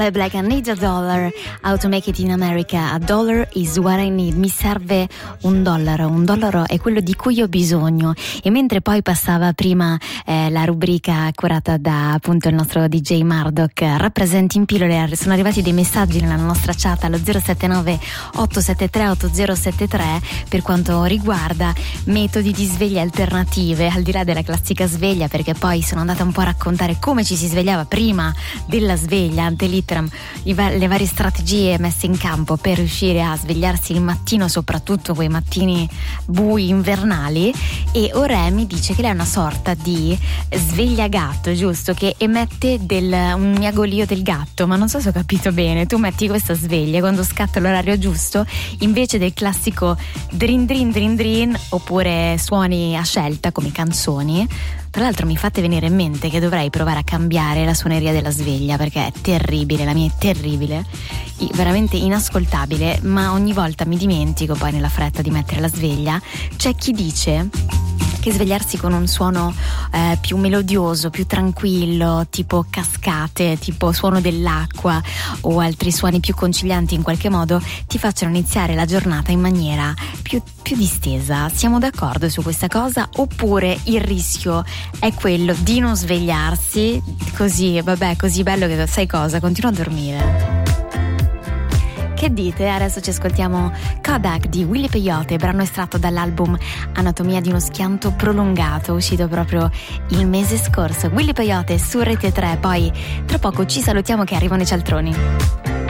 Cala Black, I need a dollar, how to make it in America, a dollar is what I need, mi serve un dollaro è quello di cui ho bisogno. E mentre poi passava prima la rubrica curata da appunto il nostro DJ Murdoch, rappresenti in pillole, sono arrivati dei messaggi nella nostra chat allo 079 873 8073 per quanto riguarda metodi di sveglia alternative, al di là della classica sveglia, perché poi sono andata un po' a raccontare come ci si svegliava prima della sveglia, ante litteram, le varie strategie messe in campo per riuscire a svegliarsi il mattino, soprattutto quei mattini bui invernali. E Ore mi dice che lei è una sorta di sveglia gatto, giusto? Che emette un miagolio del gatto, ma non so se ho capito bene. Tu metti questa sveglia quando scatta l'orario giusto, invece del classico drin drin drin drin, oppure suoni a scelta come canzoni. Tra l'altro mi fate venire in mente che dovrei provare a cambiare la suoneria della sveglia, perché è terribile, la mia è terribile, veramente inascoltabile, ma ogni volta mi dimentico poi nella fretta di mettere la sveglia. C'è chi dice che svegliarsi con un suono più melodioso, più tranquillo, tipo cascate, tipo suono dell'acqua o altri suoni più concilianti in qualche modo, ti facciano iniziare la giornata in maniera più distesa. Siamo d'accordo su questa cosa, oppure il rischio è quello di non svegliarsi così, vabbè, così bello che sai cosa, continua a dormire? Che dite? Adesso ci ascoltiamo Kodak di Willy Peyote, brano estratto dall'album Anatomia di uno schianto prolungato, uscito proprio il mese scorso. Willy Peyote su Rete 3, poi tra poco ci salutiamo che arrivano i cialtroni.